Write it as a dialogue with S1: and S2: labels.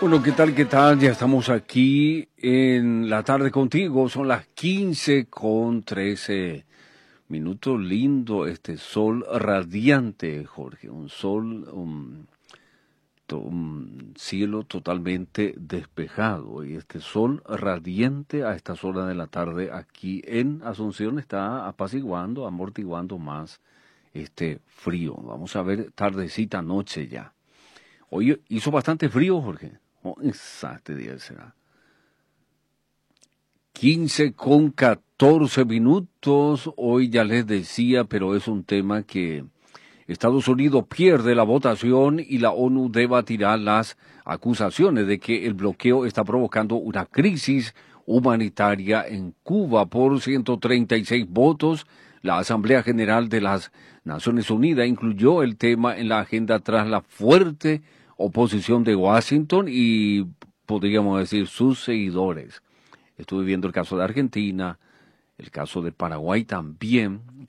S1: Bueno, ¿qué tal? ¿Qué tal? Ya estamos aquí en la tarde contigo. Son las 15:13. Lindo este sol radiante, Jorge. Un sol, un cielo totalmente despejado. Y este sol radiante a estas horas de la tarde aquí en Asunción está apaciguando, amortiguando más este frío. Vamos a ver tardecita, noche ya. Hoy hizo bastante frío, Jorge. Oh, este día será 15:14. Hoy ya les decía, pero es un tema que Estados Unidos pierde la votación y la ONU debatirá las acusaciones de que el bloqueo está provocando una crisis humanitaria en Cuba por 136 votos. La Asamblea General de las Naciones Unidas incluyó el tema en la agenda tras la fuerte oposición de Washington y, podríamos decir, sus seguidores. Estuve viendo el caso de Argentina, el caso de Paraguay también,